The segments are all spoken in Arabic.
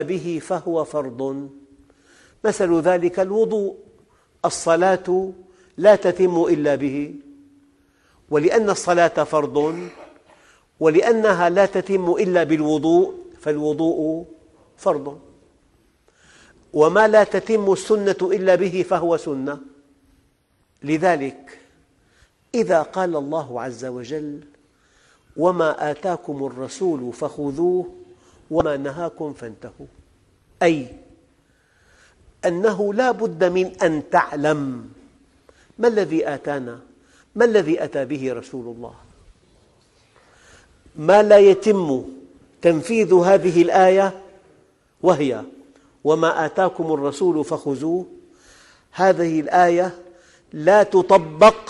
به فهو فرض. مثل ذلك الوضوء، الصلاة لا تتم إلا به، ولأن الصلاة فرض ولأنها لا تتم إلا بالوضوء فالوضوء فرض. وما لا تتم السنة إلا به فهو سنة. لذلك إذا قال الله عز وجل: وما آتاكم الرسول فخذوه وما نهاكم فانتهوا، أي أنه لا بد من أن تعلم ما الذي آتانا، ما الذي أتى به رسول الله. ما لا يتم تنفيذ هذه الآية وهي وما آتاكم الرسول فخذوه، هذه الآية لا تطبق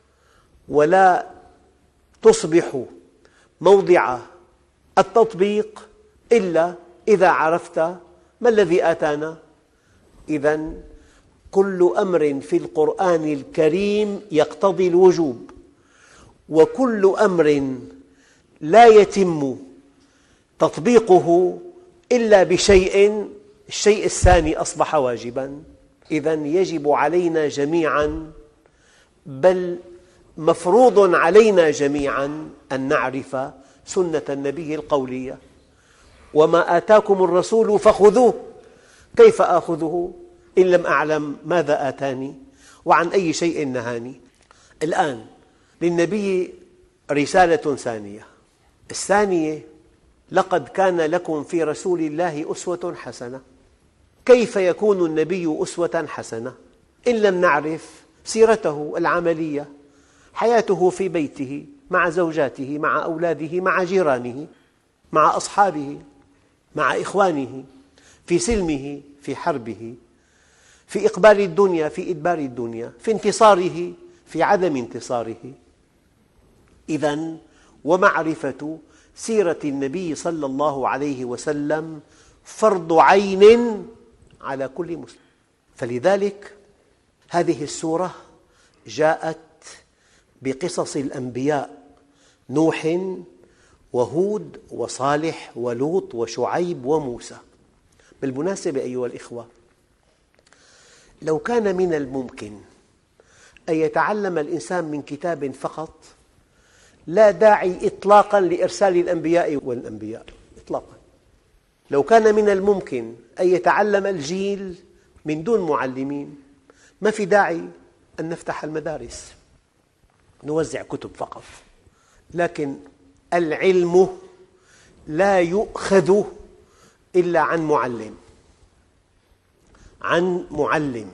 ولا تصبح موضع التطبيق إلا إذا عرفت ما الذي آتانا. إذن كل أمر في القرآن الكريم يقتضي الوجوب، وكل أمر لا يتم تطبيقه إلا بشيء، الشيء الثاني أصبح واجباً. إذن يجب علينا جميعاً، بل مفروض علينا جميعاً أن نعرف سنة النبي القولية. وما آتاكم الرسول فخذوه، كيف آخذه إن لم أعلم ماذا آتاني وعن أي شيء نهاني؟ الآن للنبي رسالة ثانية، الثانية: لقد كان لكم في رسول الله أسوة حسنة. كيف يكون النبي أسوة حسنة إن لم نعرف سيرته العملية، حياته في بيته مع زوجاته مع أولاده مع جيرانه مع أصحابه مع إخوانه، في سلمه في حربه، في إقبال الدنيا في إدبار الدنيا، في انتصاره في عدم انتصاره. إذن ومعرفة سيرة النبي صلى الله عليه وسلم فرض عين على كل مسلم. فلذلك هذه السورة جاءت بقصص الأنبياء: نوح وهود وصالح ولوط وشعيب وموسى. بالمناسبة أيها الإخوة، لو كان من الممكن أن يتعلم الإنسان من كتاب فقط لا داعي إطلاقاً لإرسال الأنبياء والأنبياء إطلاقاً. لو كان من الممكن أن يتعلم الجيل من دون معلمين ما في داعي أن نفتح المدارس نوزع كتب فقط. لكن العلم لا يؤخذ إلا عن معلم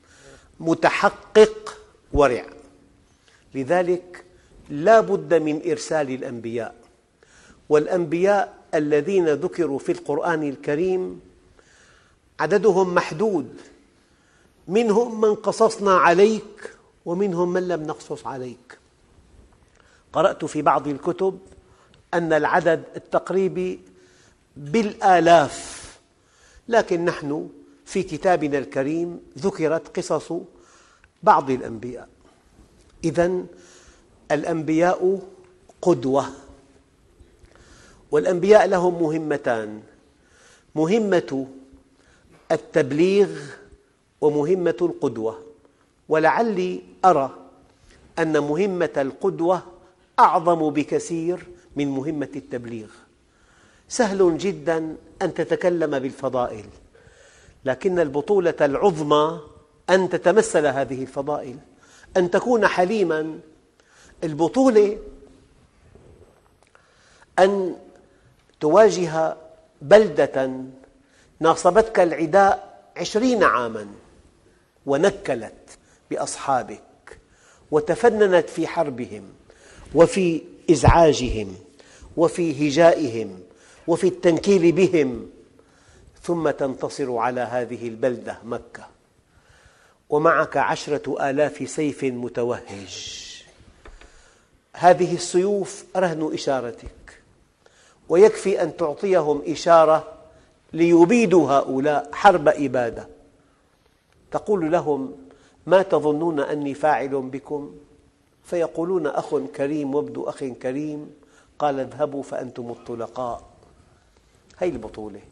متحقق ورع. لذلك لا بد من إرسال الأنبياء، والأنبياء الذين ذكروا في القرآن الكريم عددهم محدود، منهم من قصصنا عليك ومنهم من لم نقصص عليك. قرأت في بعض الكتب أن العدد التقريبي بالآلاف، لكن نحن في كتابنا الكريم ذكرت قصص بعض الأنبياء. إذن الأنبياء قدوة، والأنبياء لهم مهمتان: مهمة التبليغ ومهمة القدوة. ولعلي أرى أن مهمة القدوة أعظم بكثير من مهمة التبليغ. سهل جداً أن تتكلم بالفضائل، لكن البطولة العظمى أن تتمثل هذه الفضائل، أن تكون حليماً. البطولة أن تواجه بلدة ناصبتك العداء 20 عاماً ونكلت بأصحابك وتفننت في حربهم وفي إزعاجهم وفي هجائهم وفي التنكيل بهم، ثم تنتصر على هذه البلدة مكة ومعك 10,000 سيف متوهج. هذه السيوف رهن إشارتك، ويكفي أن تعطيهم إشارة ليبيدوا هؤلاء حرب إبادة. تقول لهم: ما تظنون أني فاعل بكم؟ فيقولون: أخ كريم وابن أخ كريم. قال: اذهبوا فأنتم الطلقاء. هذه البطولة.